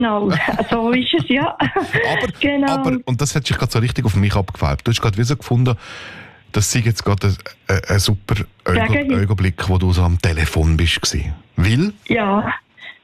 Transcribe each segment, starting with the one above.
genau. So ist es, ja. aber, und das hat sich gerade so richtig auf mich abgefärbt. Du hast gerade wie so gefunden, das sei jetzt gerade ein super Augenblick, wo du so am Telefon bist. Weil? Ja.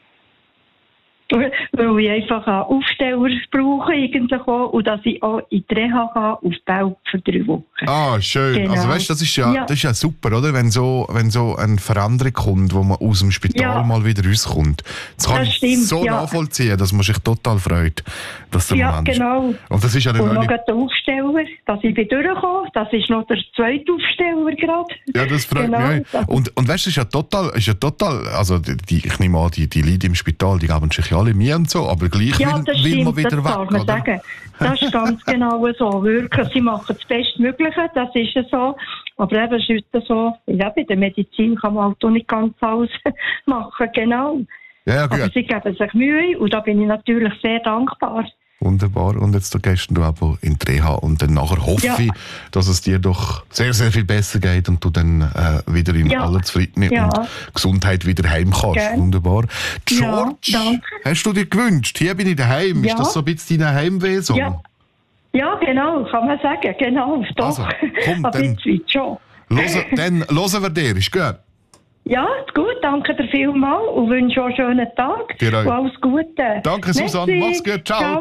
Weil ich einfach einen Aufsteller brauche eigentlich auch, und dass ich auch in die Reha kann, auf Belp für 3 Wochen. Ah, schön. Genau. Also weißt, das ist ja super, oder? Wenn so eine Veränderung kommt, wo man aus dem Spital mal wieder rauskommt. Das kann ich so nachvollziehen, dass man sich total freut, dass der Moment ist. Genau. Und das ist ja und noch der Aufsteller, dass ich durchkomme. Das ist noch der zweite Aufsteller gerade. Ja, das freut mich. Und weißt du, ist ja total, also ich nehme an, die Leute im Spital, die geben sich ja alle Mühe und so, aber gleich will man wieder weg, oder? Sagen. Das ist ganz genau so. Wirklich, sie machen das Bestmögliche, das ist ja so. Aber eben, es ist so, ja, bei der Medizin kann man halt auch nicht ganz alles machen, genau. Ja, gut. Aber sie geben sich Mühe und da bin ich natürlich sehr dankbar. Wunderbar. Und jetzt gehst du aber in die Reha und dann nachher hoffe ich, dass es dir doch sehr, sehr viel besser geht und du dann wieder in aller Zufriedenheit und Gesundheit wieder heim kannst. Gell. Wunderbar. George, hast du dir gewünscht? Hier bin ich daheim. Ist das so ein bisschen dein Heimweh? So? Ja, genau, kann man sagen. Genau, doch. Also, komm, ein bisschen schon. Dann hören wir dir. Ist gut? Ja, gut, danke dir vielmals und wünsche auch einen schönen Tag. Dir auch. Und alles Gute. Danke, Susanne. Mach's gut. Ciao.